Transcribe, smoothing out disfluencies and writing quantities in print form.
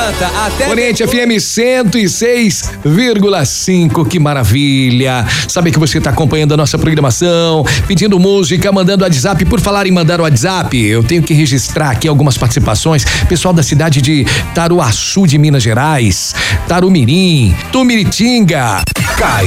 adianta. Até Oriente FM 106,5. Que maravilha. Saber que você está acompanhando a nossa programação, pedindo música, mandando WhatsApp. Por falar em mandar o WhatsApp, eu tenho que registrar aqui algumas participações. Pessoal da cidade de Taruaçu de Minas Gerais, Tarumirim, Tumiritinga,